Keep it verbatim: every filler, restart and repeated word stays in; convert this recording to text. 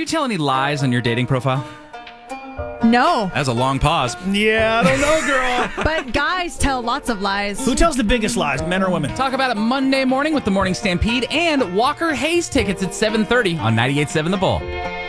you tell any lies on your dating profile? No. That's a long pause. Yeah, I don't know, girl. But guys tell lots of lies. Who tells the biggest lies, men or women? Talk about it Monday morning with the Morning Stampede and Walker Hayes tickets at seven thirty on ninety-eight point seven The Bull.